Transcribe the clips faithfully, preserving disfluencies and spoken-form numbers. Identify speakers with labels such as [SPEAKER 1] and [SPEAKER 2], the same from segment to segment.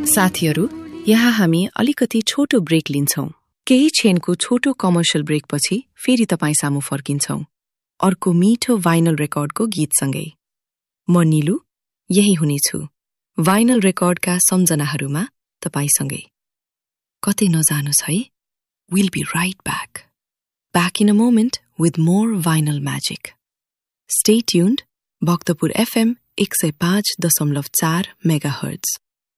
[SPEAKER 1] साथीहरू, यहाँ हामी अलिकति छोटो ब्रेक लिन्छौं। केही क्षणको छोटो कमर्सियल ब्रेकपछि फेरि तपाईँ सामु फर्किन्छौं अर्को मिठो भाइनल रेकर्डको गीतसँगै। म निलु यही हुनेछु भाइनल रेकर्डका सम्झनाहरूमा तपाईसँगै। कतै नजानुस् है। We'll be right back. Back in a moment with more vinyl magic. Stay tuned. Bhaktapur FM एक सय पाँच दशमलव चार मेगाहर्ट्ज।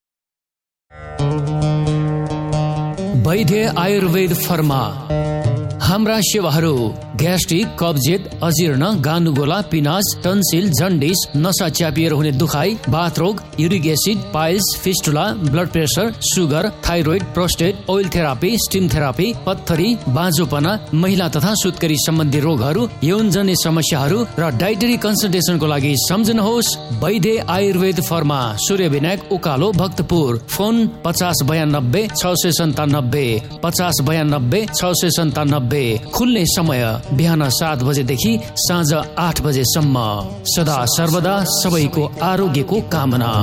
[SPEAKER 2] वैद्य आयुर्वेद फर्मा हाम्रा सेवाहरू ग्यास्ट्रिक, कब्जियत, अजीर्ण, गानुगोला, पिनास, टन्सिल, जन्डिस, नसा च्यापिएर हुने दुखाइ, बाथरोग, uric acid, piles, fistula, blood pressure, sugar, thyroid, prostate, oil therapy, steam therapy, पत्थरी, बाँझोपना, महिला तथा सुत्केरी सम्बन्धी रोगहरू, यौनजन्य समस्याहरू र डाइटरी कन्सल्टेसनको लागि सम्झनुहोस् वैद्य आयुर्वेद फर्मा, सूर्य विनायक उकालो, भक्तपुर। फोन पचास बयानब्बे छ सय सन्तानब्बे पचास बयानब्बे छ सय सन्तानब्बे। खुल्ने समय बिहान सात बजेदेखि साँझ आठ बजेसम्म। सदा सर्वदा सबैको आरोग्यको कामना।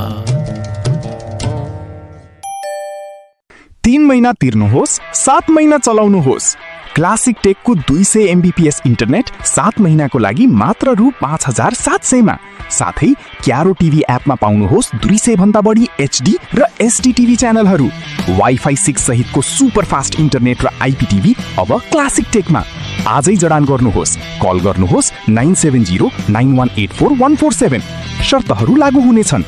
[SPEAKER 3] तीन महिना तिर्नुहोस्, सात महिना चलाउनुहोस्। क्लासिक टेकको दुई सय एमबीपीएस इन्टरनेट सात महिनाको लागि मात्र रु पाँच हजार सात सयमा। साथै क्यारो टिभी एपमा पाउनुहोस् दुई सय भन्दा बढी एचडी र एसडी टिभी च्यानलहरू। वाइफाई सिक्स सहितको सुपर फास्ट इन्टरनेट र आइपीटिभी अब क्लासिक टेकमा। आजै जडान गर्नुहोस्। कल गर्नुहोस् nine seven zero nine one eight four one four seven. शर्तहरू लागू हुनेछन्।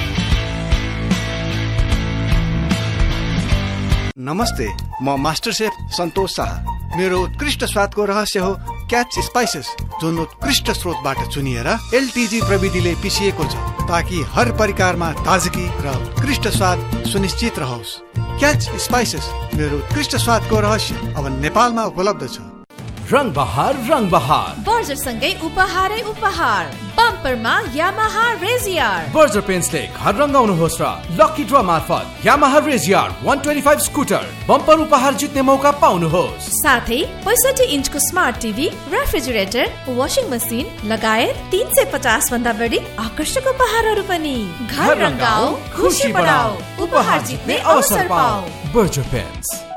[SPEAKER 4] नमस्ते, म मास्टर शेफ सन्तोष शाह। मेरो उत्कृष्ट स्वादको रहस्य हो क्याच स्पाइसेस, जुन उत्कृष्ट स्रोतबाट चुनिएर एलटीजी प्रविधिले पिसिएको छ, ताकि हर परिकारमा ताजगी र उत्कृष्ट स्वाद सुनिश्चित रहोस्। क्याच स्पाइसेस मेरो उत्कृष्ट स्वादको रहस्य अब नेपालमा उपलब्ध छ।
[SPEAKER 5] रंग बहार रंग बहार
[SPEAKER 6] बर्जर सँगै उपहारै उपहार। बम्परमा यामाहा रेजियर।
[SPEAKER 5] बर्जर पेन्सले घर रंगाउनुहोस् र लकी ड्र मार्फत यामाहा रेजियर एक सय पच्चीस स्कुटर बम्पर उपहार जित्ने मौका पाउनुहोस्।
[SPEAKER 6] साथै पैँसठी इन्चको smart TV, refrigerator, washing machine लगायत तीन सय पचास भन्दा बढी आकर्षक उपहारहरू पनि। घर रंगाऊ, खुशी बढाऊ, उपहार जित्ने अवसर पाऊ।
[SPEAKER 5] Berger pens.